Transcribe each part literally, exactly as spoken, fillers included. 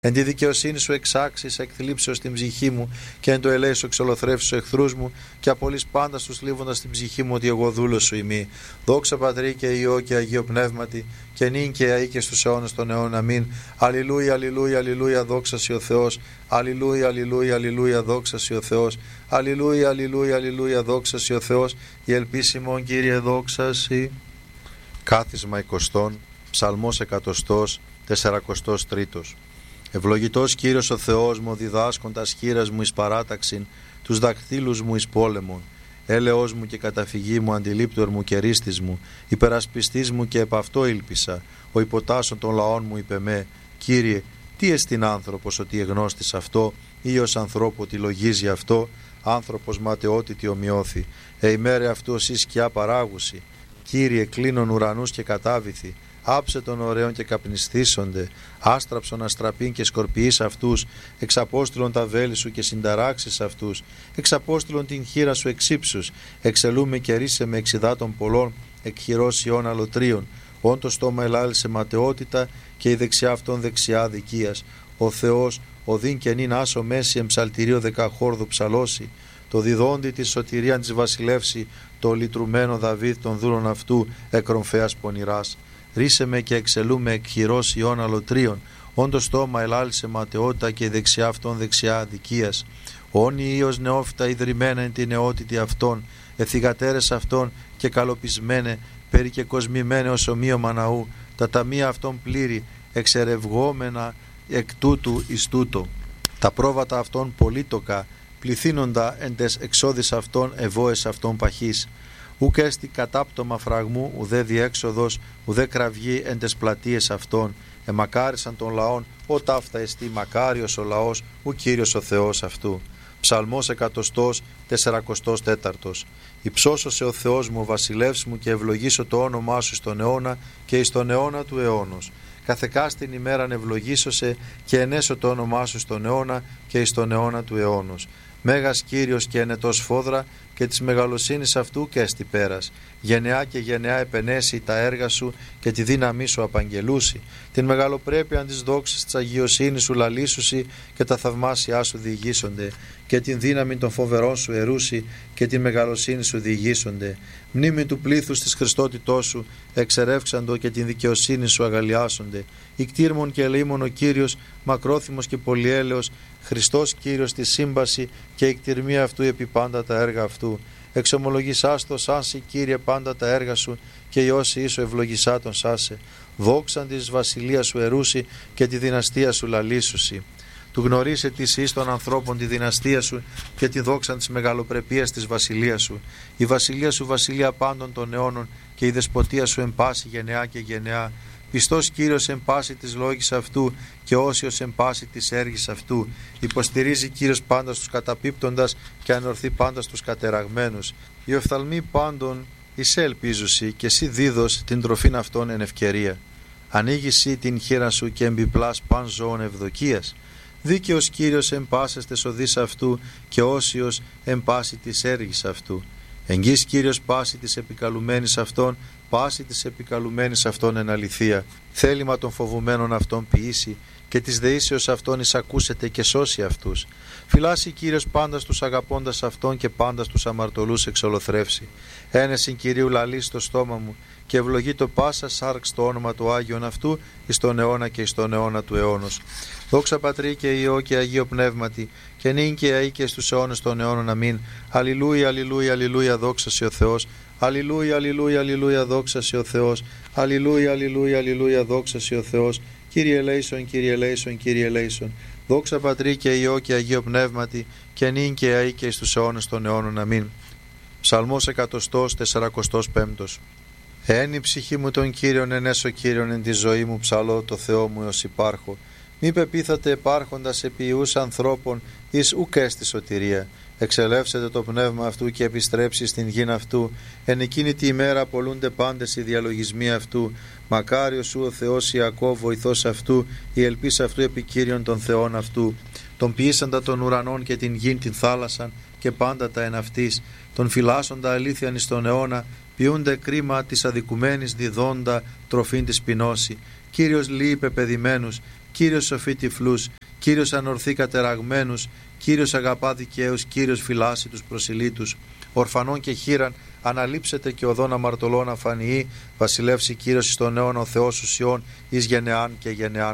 Εν τη δικαιοσύνη σου εξάξεις εκθλίψεως την ψυχή μου, και εν το ελέη σου εξολοθρεύσεις εχθρούς μου, και απολύς πάντα στους λίβοντας την ψυχή μου ότι εγώ δούλος σου ημί. Δόξα Πατρί και Υιό και Αγίο Πνεύματι, και νυν και αεί και στους αιώνας των αιώνων. Αμήν. Αλληλούια, αλληλούια, αλληλούια, δόξα σοι ο Θεός. Αλληλούια, αλληλούια, αλληλούια, δόξα σοι ο Θεός. Αλληλούια, αλληλούια, αλληλούια, δόξα σοι ο Θεός. Η ελπίσιμον Κύριε, δόξα σοι. Κάθισμα εικοστών, ψαλμός εκατοστός, τεσσαρακοστός τρίτος. Ευλογητός Κύριος ο Θεός μου, διδάσκοντας χείρας μου εις παράταξιν, τους δακτύλους μου εις πόλεμον. Έλεος μου και καταφυγή μου, αντιλήπτορ μου και ρίστης μου, υπερασπιστής μου και επ' αυτό ήλπισα. Ο υποτάσσον των λαών μου είπε με, Κύριε, τι εστιν άνθρωπος ότι εγνώστης αυτό, ή ως ανθρώπου ότι λογίζει αυτό, άνθρωπος ματαιότητη ομοιώθη. Εημέρε αυτού ως η σκιά παράγουση. Κύριε, κλείνον ουρανούς και κατάβηθη. Άψε των ωραίων και καπνιστήσονται, άστραψον αστραπήν και σκορπιείς αυτούς, εξαπόστηλον τα βέλη σου και συνταράξεις αυτούς, εξαπόστηλον την χείρα σου εξύψους, εξελούμε και ρίσε με εξιδάτων πολλών, εκχειρός ιών αλωτρίων, όν το στόμα ελάλησε ματαιότητα και η δεξιά αυτών δεξιά δικίας. Ο Θεός, ο δίν και νυν άσο μέση εμψαλτηρίο δεκαχόρδου ψαλώσει, το διδόντι της σωτηρίαν της βασιλεύση, το λυτρουμένο Δαβίδ των δούλων αυτού, εκρομφέας πονηράς. Ρίσε με και εξελούμε εκχειρός ιών αλωτρίων, όν το στόμα ελάλησε ματαιότητα και η δεξιά αυτών δεξιά αδικίας. Όνοι ίος νεόφυτα ιδρυμένα εν τη νεότητη αυτών, εθιγατέρες αυτών και καλοπισμένε, περικεκοσμημένε ως ομοίωμα ναού, τα ταμεία αυτών πλήρη, εξερευγόμενα εκ τούτου εις τούτο. Τα πρόβατα αυτών πολύτοκα, πληθύνοντα εν τες εξόδης αυτών ευώες αυτών παχής. Ουκ έστι κατάπτωμα φραγμού, ουδέ διέξοδος, ουδέ κραυγή εν τες πλατείες αυτών. Εμακάρισαν των λαών, ο ταύτα εστί μακάριος ο λαός, ου Κύριος ο Θεός αυτού. Ψαλμός εκατοστός, τεσσαρακοστός τέταρτος. Υψώσωσε ο Θεός μου, βασιλεύς μου, και ευλογήσω το όνομά σου στον αιώνα και εις τον αιώνα του αιώνος. Καθεκάστην ημέραν ευλογήσωσε και ενέσω το όνομά σου στον αιώνα και εις τον αιώνα του αιώνος. Μέγας Κύριος και ενετός φόδρα, και της μεγαλοσύνης αυτού και έστι πέρας. Γενεά και γενεά επενέσει τα έργα σου και τη δύναμή σου απαγγελούσει. Την μεγαλοπρέπεια της δόξης της αγιοσύνης σου λαλήσουσι και τα θαυμάσια σου διηγήσονται. Και την δύναμη των φοβερών σου ερούσι και την μεγαλοσύνη σου διηγήσονται. Μνήμη του πλήθους της Χριστότητός σου εξερεύξαντο και την δικαιοσύνη σου αγαλιάσονται. Ικτήρμον και ελεήμον ο Κύριος, μακρόθυμος και πολυέλεος, Χριστός Κύριος τη σύμπαση και η κτηρμία αυτού επί πάντα τα έργα αυτού. Εξομολογησάς το σάσι, Κύριε, πάντα τα έργα σου, και οι όσοι ίσο ευλογησά τον σάσε. Δόξαν της βασιλείας σου ερούσι και τη δυναστεία σου λαλήσουσι. Του γνωρίσε της εις των ανθρώπων τη δυναστεία σου και τη δόξαν της μεγαλοπρεπίας της βασιλείας σου. Η βασιλεία σου βασιλεία πάντων των αιώνων και η δεσποτεία σου εν πάση γενεά και γενεά. Πιστός Κύριος εν πάση της λόγης αυτού και όσιος εν πάση της έργης αυτού. Υποστηρίζει Κύριος πάντα στους καταπίπτοντας και ανορθεί πάντα στους κατεραγμένους. Οι οφθαλμοί πάντων εισέ ελπίζουσι και εσύ δίδος την τροφήν αυτών εν ευκαιρία. Ανοίγει την χείρα σου και εμπιπλάς παν ζώων ευδοκίας. Δίκαιος Κύριος εν πάσες τες οδείς αυτού και όσιος εν πάση της έργης αυτού. Εγγύς Κύριος πάση της επικαλουμένης αυτών, πάση της επικαλουμένης αυτών εν αληθεία. Θέλημα των φοβουμένων αυτών ποιήσει και της δεήσεως αυτών εισακούσεται και σώσει αυτούς. Φυλάσει Κύριος πάντα στους αγαπώντας αυτών και πάντα στους αμαρτωλούς εξολοθρεύσει. Ένεσιν Κυρίου λαλεί στο στόμα μου και ευλογεί το πάσα σάρξ το όνομα του Άγιον αυτού εις τον αιώνα και εις τον αιώνα του αιώνος. Δόξα Πατρί και Υιό και Αγίο Πνεύματι, και νυν και αεί και στους αιώνες των αιώνων. Αμήν. Αλληλούια, αλληλούια, αλληλούια, δόξα σοι ο Θεός. Αλληλούια, αλληλούια, αλληλούια, δόξα σοι ο Θεός. Αλληλούια, αλληλούια, αλληλούια, δόξα σοι ο Θεός. Κύριε ελέησον, Κύριε ελέησον, Κύριε ελέησον. Δόξα Πατρί και Υιό και Αγίο Πνεύματι, και νυν και αεί και στους αιώνες των αιώνων. Αμήν. Ψαλμός εκατοστός, τεσσαρακοστός πέμπτος. Εν η ψυχή μου τον Κύριον, ενέσω Κύριον εν τη ζωή μου, ψαλώ το Θεό μου ως υπάρχω. Μη πεπίθατε επάρχοντας επί ιούς ανθρώπων εις ουκ έστι σωτηρία. Εξελεύσετε το πνεύμα αυτού και επιστρέψει στην γην αυτού. Εν εκείνη τη ημέρα απολούνται πάντες οι διαλογισμοί αυτού. Μακάριος σου ο Θεός Ιακώβ, βοηθός αυτού, η ελπίς αυτού επί Κύριον των Θεών αυτού. Τον ποιήσαντα των ουρανών και την γην την θάλασσαν και πάντα τα εν αυτής. Τον φυλάσσοντα αλήθειαν εις τον αιώνα, ποιούνται κρίμα της αδικουμένης διδόντα τροφήν της πεινώση. Κύριος λύει πεπαιδημένους Κύριος σοφεί τυφλούς, Κύριος ανορθεί κατεραγμένους, Κύριος αγαπά δικαίους, Κύριος φυλάσσει τους προσιλήτους. Ορφανών και χείραν αναλείψετε και οδόν αμαρτωλών αφανιεί, βασιλεύσει Κύριος εις τον αιώνα ο Θεός ουσιών, εις γενεάν και γενεάν.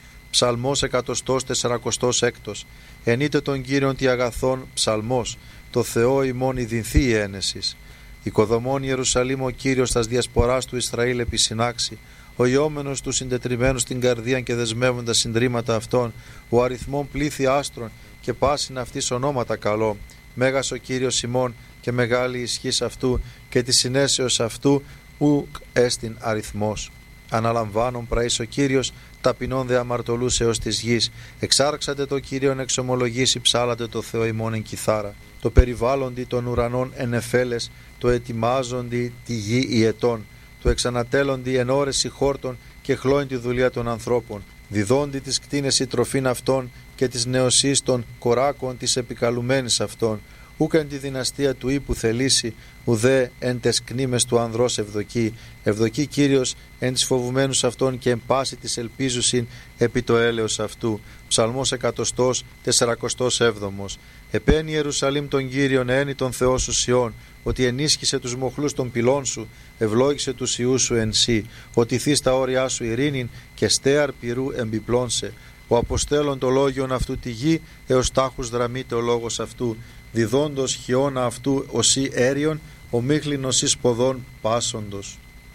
Ψαλμός εκατοστός τεσσαρακοστός έκτος. Ενείτε τον Κύριον τι αγαθόν, ψαλμός, το Θεό ημών ειδυνθεί η ένεσης. Οικοδομών Ιερουσαλήμ ο Κύριος τας διασποράς του Ισραήλ επισυνάξει, ο ιόμενος του συντετριμένου στην καρδία και δεσμεύοντα συντρίμματα αυτών, ο αριθμών πλήθη άστρων και πάσιν αυτής ονόματα καλό. Μέγας ο Κύριος ημών και μεγάλη ισχύς αυτού και τη συνέσεως αυτού ουκ έστιν αριθμός. Αναλαμβάνον πραής ο Κύριος, ταπεινών δε αμαρτωλούς έως της γης. Εξάρξατε το Κύριον εξομολογήσει, ψάλατε το Θεό ημών εν κιθάρα. Το περιβάλλοντι των ουρανών εν εφέλες, το ετοιμάζοντι τη γη ιετών. Το εξανατέλλοντι εν ώρεση χόρτων και χλώην τη δουλεία των ανθρώπων. Διδόντι τις κτίνες η τροφήν αυτών και της νεοσύς των κοράκων της επικαλουμένης αυτών. Ούκ εν τη δυναστεία του ύπου θελήσει, ουδέ εν τες κνήμες του ανδρός ευδοκεί. Ευδοκεί Κύριος εν τις φοβουμένους αυτών και εν πάση της ελπίζουσιν επί το έλεος αυτού. Ψαλμός εκατοστός τεσσαρακοστός έβδομος. Επέν Ιερουσαλήμ τον Κύριον ένι τον Θεό σου Σιών, ότι ενίσχυσε τους μοχλούς των πυλών σου, ευλόγησε τους ιούς σου εν σύ, ότι θείς τα όρια σου ειρήνην και στέαρ πυρού εμπιπλώνσε. Ο αποστέλων το λόγιον αυτού τη γη, έως τάχους δραμείται ο λόγος αυτού, διδόντος χιώνα αυτού οσί έριον, ο μίχλινος εις ποδών πάσοντος.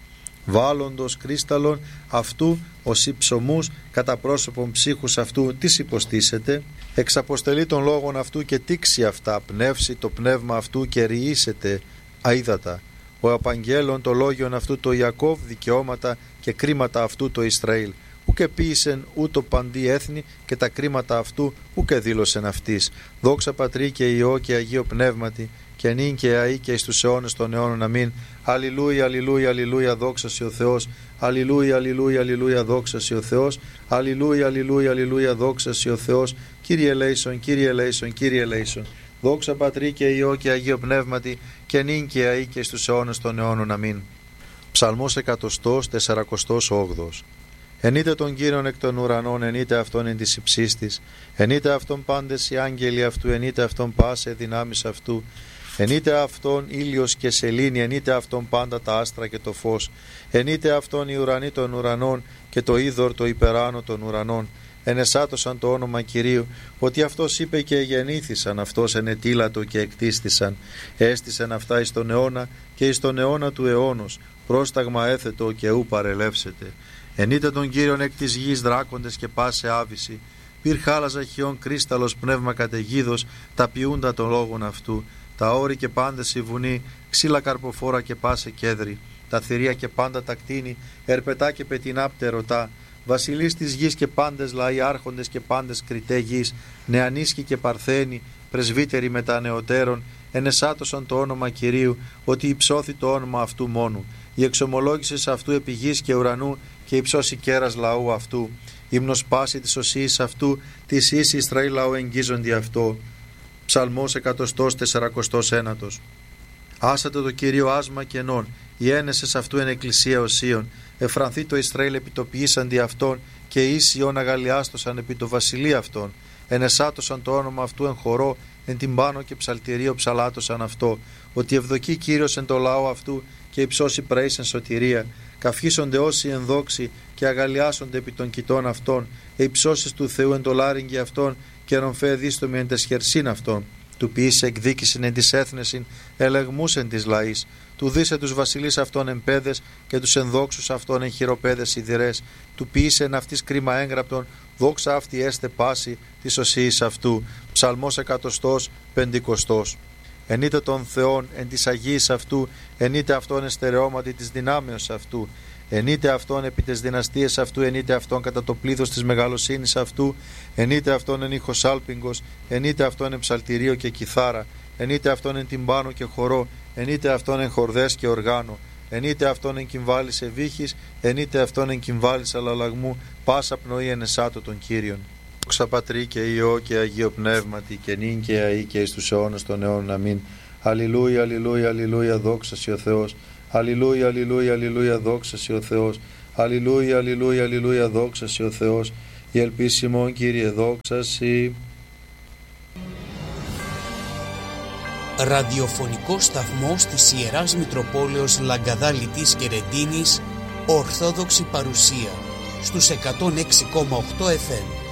Βάλλοντος κρίσταλον αυτού οσί ψωμούς, κατά πρόσωπον ψύχους αυτού, τις υποστήσετε. Εξαποστελεί των λόγων αυτού και τήξει αυτά, πνεύσει το πνεύμα αυτού και ρυήσετε αίδατα. Ο απαγγέλων το λόγιον αυτού το Ιακώβ, δικαιώματα και κρίματα αυτού το Ισραήλ. Ούκε ποίησεν ούτω παντί έθνη και τα κρίματα αυτού ούκε δήλωσεν αυτής. Δόξα Πατρί και Υιό και Αγίο Πνεύματι και νυν και αεί και εις τους αιώνες των αιώνων. Αμήν. Αλληλούια, αλληλούια, αλληλούια, δόξα σοι ο Θεός. Αλληλούια, αλληλούια, αλληλούια, δόξα σοι ο Θεός. Αλληλούια, αλληλούια, αλληλούια, δόξα σοι ο Θεός. Κύριε ελέησον, Κύριε ελέησον, Κύριε ελέησον. Δόξα Πατρί και Υιό και Αγίο Πνεύματι και νυν και αεί και εις τους αιώνες των αιώνων. Αμήν. Ψαλμός εκατοστός τεσσαρακοστός όγδοος. Ενείτε τον Κύριον εκ των ουρανών, ενείτε αυτόν εν της υψής της. Ενείτε αυτόν πάντες οι άγγελοι αυτού, ενείτε αυτόν πάσε δυνάμεις αυτού. Ενείτε αυτόν ήλιος και σελήνη, ενείτε αυτόν πάντα τα άστρα και το φως. Ενείτε αυτόν οι ουρανοί των ουρανών και το είδωρ το υπεράνω των ουρανών. Ενεσάτωσαν το όνομα Κυρίου, ότι αυτός είπε και γεννήθησαν, αυτός ενετήλατο και εκτίστησαν. Έστησαν αυτά εις τον αιώνα και εις τον αιώνα του αιώνος, πρόσταγμα έθετο και ου παρελεύσετε. Ενείτε τον Κύριον εκ της γης δράκοντες και πάσε άβυση. Πυρ χάλαζα χιόν κρίσταλος πνεύμα καταιγίδος, τα ποιούντα των λόγων αυτού. Τα όρη και πάντες η βουνή, ξύλα καρποφόρα και πάσε κέδρη. Τα θηρία και πάντα τα κτίνη, ερπετά και πετεινά πτερωτά. Βασιλείς της γης και πάντες λαοί, άρχοντες και πάντες κριτέ γης, νεανίσκοι και παρθένοι, πρεσβύτεροι μετά νεωτέρων, ενεσάτωσαν το όνομα Κυρίου, ότι υψώθη το όνομα αυτού μόνου. Η εξομολόγηση αυτού επί γης και ουρανού και υψώσει κέρας λαού αυτού. Ύμνος πάση της οσίης αυτού, της εις Ισραήλ λαού εγγίζοντι αυτό. Ψαλμός εκατοστός τεσσαρακοστός ένατος. Άσατε το Κύριο άσμα κενών, οι ένεσες αυτού εν εκκλησία οσίων. Εφρανθεί το Ισραήλ επιτοποιήσαντι αυτών και ίσιον αγαλιάστοσαν επί το βασιλεί αυτών. Ενεσάτωσαν το όνομα αυτού εν χορό, εν την πάνω και ψαλτηρίο ψαλάτωσαν αυτό. Ότι ευδοκεί Κύριος εν το λαό αυτού και υψώσει πραείς εν σωτηρία. Καυχήσονται όσοι εν δόξη και αγαλιάσονται επί των κοιτών αυτών. Ε υψώσεις του Θεού εν το λάριγγι αυτών και ρομφέ δίστομοι εν τες χερσίν αυτών. Του ποιήσε εκδίκησιν εν της έθνεσιν, ελεγμούς εν της λαής. Του δίσε τους βασιλείς αυτών εν πέδες και τους ενδόξους αυτών εν χειροπέδες σιδηρές. Του ποιήσε εν αυτής κρίμα έγγραπτον, δόξα αυτή έστε πάση της οσίης αυτού. Ψαλμός εκατοστός πεντηκοστός. Ενείτε τον Θεόν εν της Αγίας αυτού, ενείτε αυτόν εστερεώματι της δυνάμεως αυτού. Ενείτε αυτόν επί τες δυναστείες αυτού, ενείτε αυτόν κατά το πλήθος της μεγαλοσύνης αυτού, ενείτε αυτόν εν ήχος άλπιγγος, ενείτε αυτόν εν ψαλτηρίο και κιθάρα, ενείτε αυτόν εν τυμπάνο και χορό, ενείτε αυτόν εν χορδές και οργάνο, ενείτε αυτόν εν κυμβάλης εβύχης, ενείτε αυτόν εν κυμβάλης αλλαλαγμού, πάσα πνοή εν εσάτω των Κύριων. Δόξα Πατρί και Υιό και Αγίο Πνεύματι και νυν και αεί και εις τους αιώνες των αιώνων. Αμήν. Αλληλούια, αλληλούια, αλληλούια, δόξα σοι ο Θεός. Αλληλούια, αλληλούια, αλληλούια, δόξα σοι ο Θεός. Αλληλούια, αλληλούια, αλληλούια, δόξα σοι ο Θεός. Η ελπίσιμον, Κύριε, δόξα Συ. Ραδιοφωνικό σταθμός της Ιεράς Μητροπόλεως Λαγκαδάλητης και Ρεντίνης, Ορθόδοξη παρουσία στους εκατόν έξι κόμμα οκτώ εφ εμ.